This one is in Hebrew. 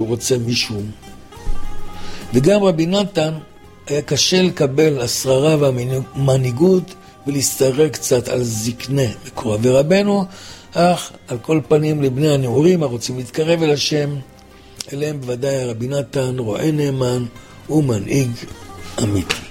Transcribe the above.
רוצה מישהו. וגם רבי נתן היה קשה לקבל השררה והמנהיגות ולהסתרק קצת על זקני מקורבי רבנו, אך על כל פנים לבני הנעורים הרוצים להתקרב אל השם, אליהם בוודאי רבי נתן רועה נאמן ומנהיג אמיתי.